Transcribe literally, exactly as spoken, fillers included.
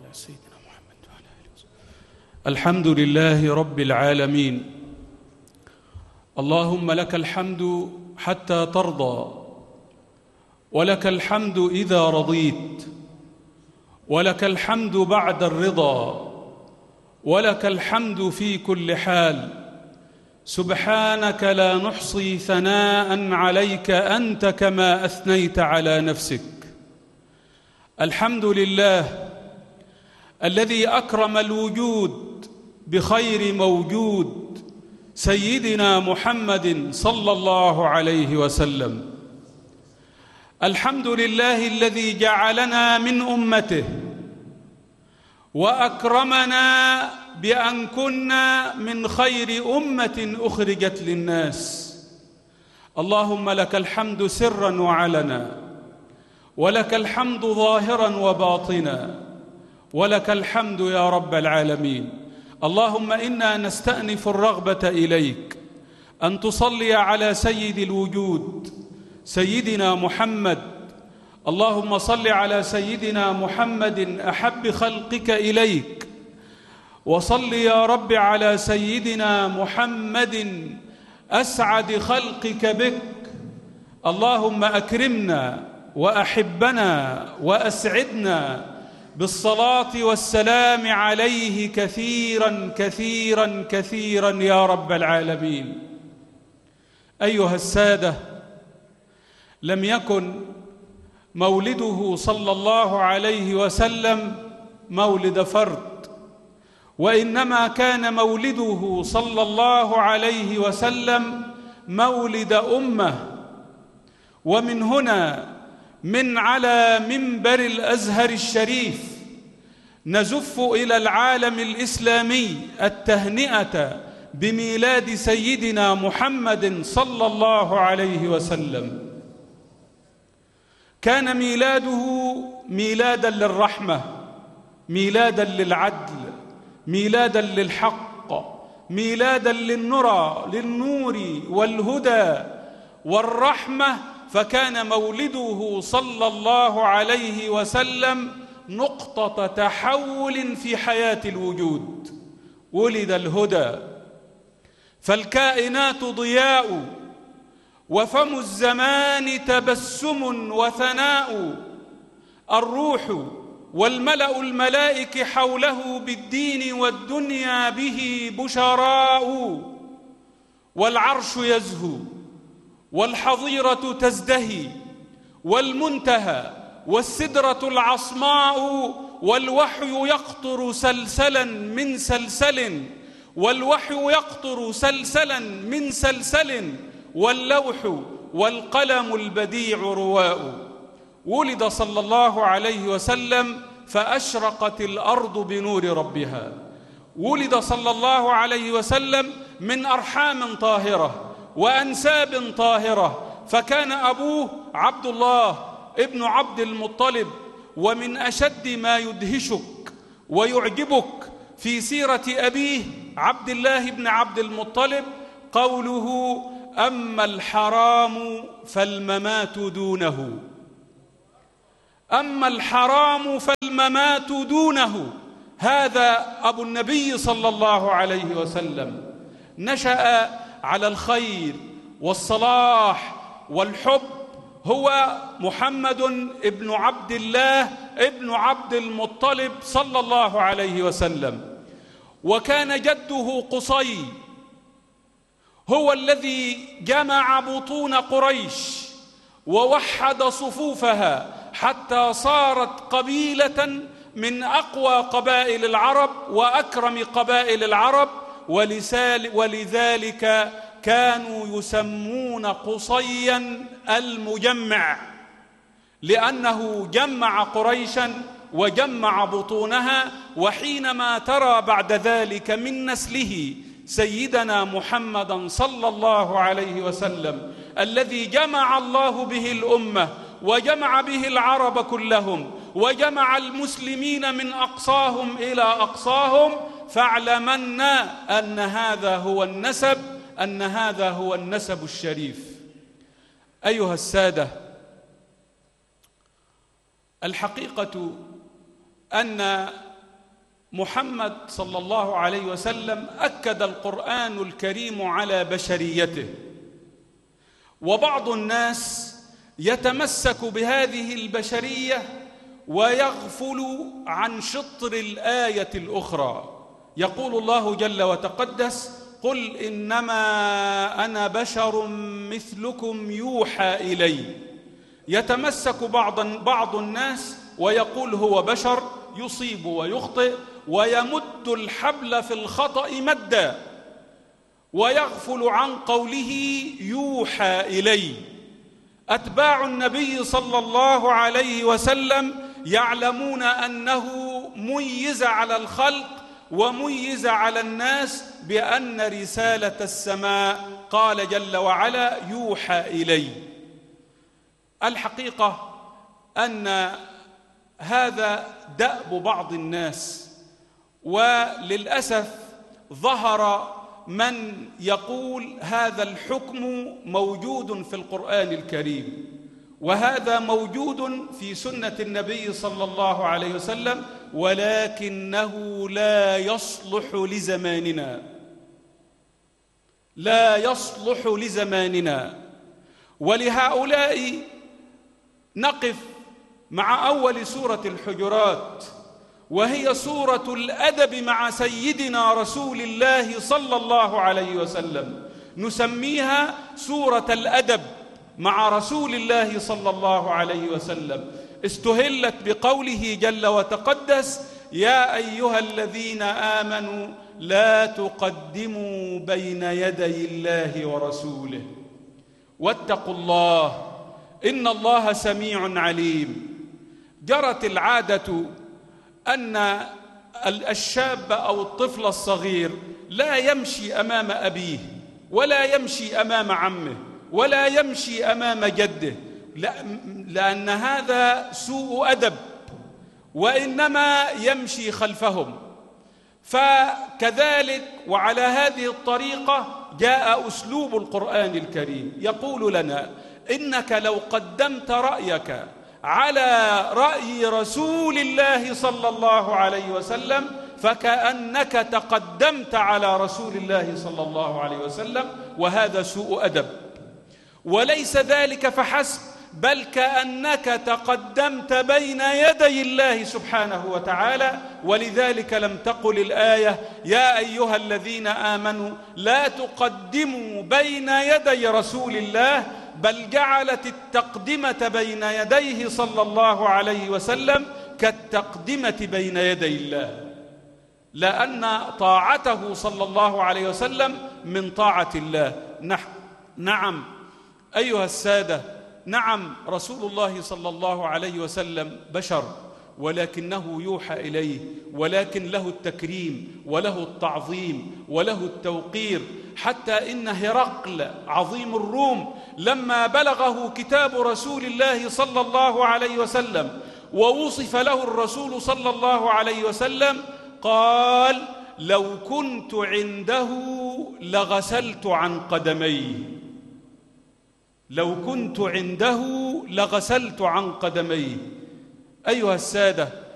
سيدنا محمد وعلى آله وصحبه. الحمد لله رب العالمين. اللهم لك الحمد حتى ترضى، ولك الحمد إذا رضيت، ولك الحمد بعد الرضا، ولك الحمد في كل حال. سبحانك لا نحصي ثناء عليك أنت كما أثنيت على نفسك. الحمد لله الذي أكرم الوجود بخير موجود سيدنا محمد صلى الله عليه وسلم. الحمد لله الذي جعلنا من أمته وأكرمنا بأن كنا من خير أمة أخرجت للناس. اللهم لك الحمد سرا وعلنا، ولك الحمد ظاهرا وباطنا، ولك الحمد يا رب العالمين. اللهم إنا نستأنف الرغبة إليك أن تصلي على سيد الوجود سيدنا محمد. اللهم صل على سيدنا محمد أحب خلقك إليك، وصل يا رب على سيدنا محمد أسعد خلقك بك. اللهم أكرمنا وأحبنا وأسعدنا بالصلاة والسلام عليه كثيرا كثيرا كثيرا يا رب العالمين. أيها السادة، لم يكن مولده صلى الله عليه وسلم مولد فرد، وإنما كان مولده صلى الله عليه وسلم مولد أمة. ومن هنا من على منبر الأزهر الشريف نزف إلى العالم الإسلامي التهنئة بميلاد سيدنا محمد صلى الله عليه وسلم. كان ميلاده ميلادا للرحمة، ميلادا للعدل، ميلادا للحق، ميلادا للنور للنور والهدى والرحمة. فكان مولده صلى الله عليه وسلم نقطة تحول في حياة الوجود. ولد الهدى فالكائنات ضياء، وفم الزمان تبسم وثناء. الروح والملأ الملائك حوله بالدين والدنيا به بشراء. والعرش يزهو والحظيرة تزدهي والمنتهى والسدرة العصماء. والوحي يقطر سلسلا من سلسل، والوحي يقطر سلسلا من سلسل، واللوح والقلم البديع رواء. ولد صلى الله عليه وسلم فأشرقت الأرض بنور ربها. ولد صلى الله عليه وسلم من أرحام طاهرة وأنساب طاهرة، فكان أبوه عبد الله ابن عبد المطلب. ومن أشد ما يدهشك ويعجبك في سيرة أبيه عبد الله بن عبد المطلب قوله: أما الحرام فالممات دونه. أما الحرام فالممات دونه. هذا أبو النبي صلى الله عليه وسلم نشأ على الخير والصلاح والحب. هو محمد ابن عبد الله ابن عبد المطلب صلى الله عليه وسلم. وكان جده قصي هو الذي جمع بطون قريش ووحد صفوفها حتى صارت قبيلة من أقوى قبائل العرب وأكرم قبائل العرب. ولذلك كانوا يسمون قصيا المجمع، لأنه جمع قريشا وجمع بطونها. وحينما ترى بعد ذلك من نسله سيدنا محمدا صلى الله عليه وسلم الذي جمع الله به الأمة وجمع به العرب كلهم وجمع المسلمين من أقصاهم إلى أقصاهم، فاعلمن أن هذا هو النسب أن هذا هو النسب الشريف. أيها السادة، الحقيقة أن محمد صلى الله عليه وسلم أكد القرآن الكريم على بشريته، وبعض الناس يتمسك بهذه البشرية ويغفل عن شطر الآية الأخرى. يقول الله جل وتقدس: قل إنما أنا بشر مثلكم يوحى إلي. يتمسك بعض بعض الناس ويقول هو بشر يصيب ويخطئ ويمد الحبل في الخطأ مدا، ويغفل عن قوله يوحى إلي. أتباع النبي صلى الله عليه وسلم يعلمون أنه ميز على الخلق وميز على الناس بأن رسالة السماء قال جل وعلا يوحى إلي. الحقيقة أن هذا دأب بعض الناس، وللأسف ظهر من يقول هذا الحكم موجود في القرآن الكريم، وهذا موجود في سنة النبي صلى الله عليه وسلم، ولكنه لا يصلح لزماننا، لا يصلح لزماننا. ولهؤلاء نقف مع أول سورة الحجرات، وهي سورة الأدب مع سيدنا رسول الله صلى الله عليه وسلم. نسميها سورة الأدب مع رسول الله صلى الله عليه وسلم. استهلت بقوله جل وتقدس: يا أيها الذين آمنوا لا تقدموا بين يدي الله ورسوله واتقوا الله إن الله سميع عليم. جرت العادة أن الشاب أو الطفل الصغير لا يمشي أمام أبيه، ولا يمشي أمام عمه، ولا يمشي أمام جده، لأن هذا سوء أدب، وإنما يمشي خلفهم. فكذلك وعلى هذه الطريقة جاء أسلوب القرآن الكريم، يقول لنا: إنك لو قدمت رأيك على رأي رسول الله صلى الله عليه وسلم فكأنك تقدمت على رسول الله صلى الله عليه وسلم، وهذا سوء أدب. وليس ذلك فحسب، بل كأنك تقدمت بين يدي الله سبحانه وتعالى. ولذلك لم تقل الآية: يا أيها الذين آمنوا لا تقدموا بين يدي رسول الله، بل جعلت التقدمة بين يديه صلى الله عليه وسلم كالتقدمة بين يدي الله، لأن طاعته صلى الله عليه وسلم من طاعة الله. نعم أيها السادة، نعم رسول الله صلى الله عليه وسلم بشر، ولكنه يوحى إليه، ولكن له التكريم وله التعظيم وله التوقير، حتى إن هرقل عظيم الروم لما بلغه كتاب رسول الله صلى الله عليه وسلم ووصف له الرسول صلى الله عليه وسلم قال: لو كنت عنده لغسلت عن قدميه، لو كنت عنده لغسلت عن قدميه. أيها السادة،